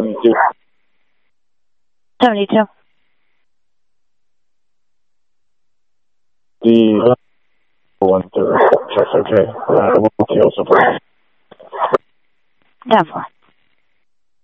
72. 72. The one to check, okay. We'll also. 10-4.